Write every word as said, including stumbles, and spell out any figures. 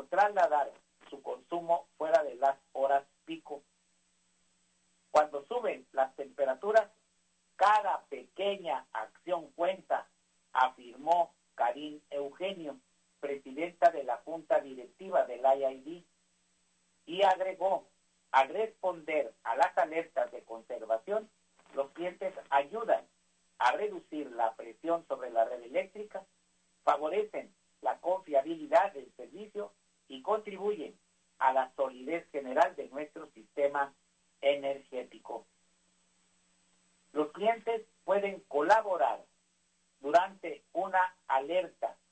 por trasladar su consumo fuera de las horas pico. Cuando suben las temperaturas, cada pequeña acción cuenta, afirmó Karin Eugenio, presidenta de la Junta Directiva del I I D, y agregó, al responder a las alertas de conservación, los clientes ayudan a reducir la presión sobre la red eléctrica, favorecen la confiabilidad del servicio y contribuyen a la solidez general de nuestro sistema energético. Los clientes pueden colaborar durante una alerta